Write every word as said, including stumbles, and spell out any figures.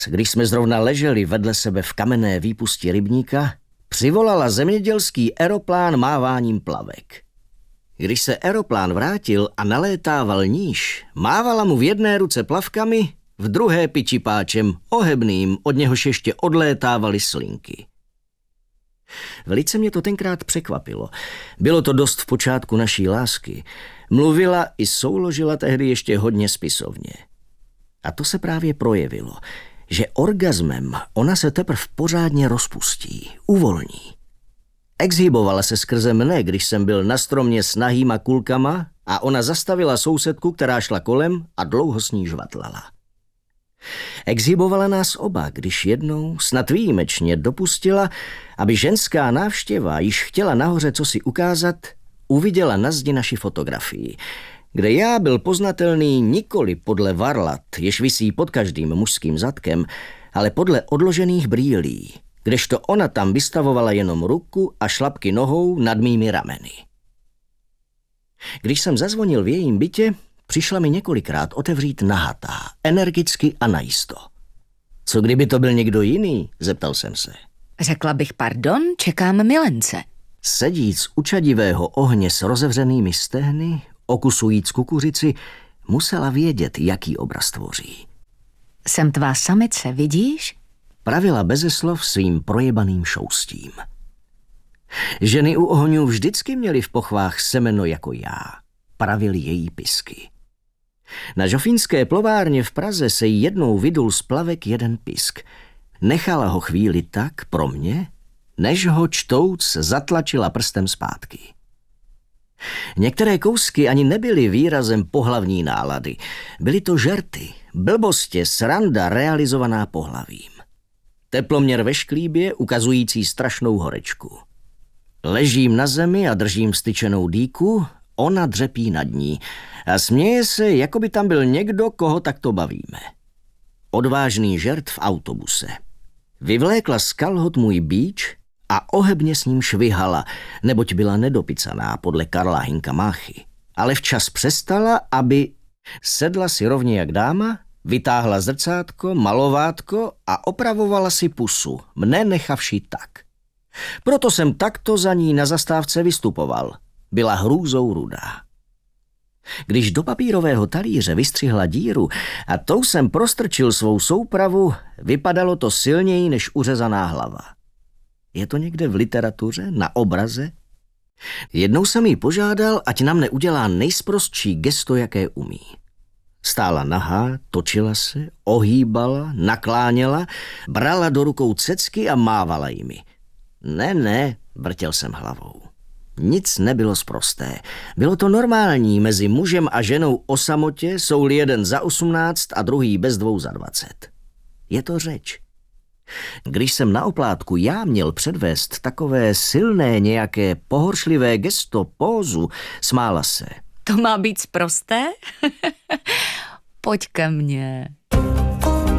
když jsme zrovna leželi vedle sebe v kamenné výpusti rybníka, přivolala zemědělský aeroplán máváním plavek. Když se aeroplán vrátil a nalétával níž, mávala mu v jedné ruce plavkami, v druhé pičipáčem ohebným, od něhož ještě odlétávaly slinky. Velice mě to tenkrát překvapilo. Bylo to dost v počátku naší lásky. Mluvila i souložila tehdy ještě hodně spisovně. A to se právě projevilo, že orgazmem ona se teprve pořádně rozpustí, uvolní. Exhibovala se skrze mne, když jsem byl na stromě s nahýma kulkama a ona zastavila sousedku, která šla kolem a dlouho s ní žvatlala. Exhibovala nás oba, když jednou, snad výjimečně, dopustila, aby ženská návštěva, již chtěla nahoře cosi ukázat, uviděla na zdi naši fotografii, kde já byl poznatelný nikoli podle varlat, jež visí pod každým mužským zadkem, ale podle odložených brýlí, kdežto ona tam vystavovala jenom ruku a šlapky nohou nad mými rameny. Když jsem zazvonil v jejím bytě, přišla mi několikrát otevřít nahatá, energicky a najisto. Co kdyby to byl někdo jiný, zeptal jsem se. Řekla bych pardon, čekám milence. Sedíc u čadivého ohně s rozevřenými stehny, okusujíc kukuřici, musela vědět, jaký obraz tvoří. Jsem tvá samice, vidíš? Pravila beze slov svým projebaným šoustím. Ženy u ohňů vždycky měly v pochvách semeno jako já. Pravily její pisky. Na žofínské plovárně v Praze se jí jednou vydul z plavek jeden pisk. Nechala ho chvíli tak pro mě, než ho čtouc zatlačila prstem zpátky. Některé kousky ani nebyly výrazem pohlavní nálady. Byly to žerty, blbostě, sranda realizovaná pohlavím. Teploměr ve šklíbě ukazující strašnou horečku. Ležím na zemi a držím styčenou dýku, ona dřepí nad ní a směje se, jako by tam byl někdo, koho takto bavíme. Odvážný žert v autobuse. Vyvlékla z kalhot můj bíč a ohebně s ním švihala, neboť byla nedopicaná podle Karla Hynka Máchy. Ale včas přestala, aby sedla si rovně jak dáma, vytáhla zrcátko, malovátko a opravovala si pusu, mne nechavši tak. Proto jsem takto za ní na zastávce vystupoval. Byla hrůzou rudá. Když do papírového talíře vystřihla díru a tou jsem prostrčil svou soupravu, vypadalo to silněji než uřezaná hlava. Je to někde v literatuře, na obraze? Jednou jsem jí požádal, ať na mne udělá nejsprostší gesto, jaké umí. Stála nahá, točila se, ohýbala, nakláněla, brala do rukou cecky a mávala jimi. Ne, ne, vrtěl jsem hlavou. Nic nebylo sprosté. Bylo to normální mezi mužem a ženou o samotě, jsou-li jeden za osmnáct a druhý bez dvou za dvacet. Je to řeč. Když jsem na oplátku já měl předvést takové silné nějaké pohoršlivé gesto, pózu, smála se. To má být sprosté? Pojď ke mně.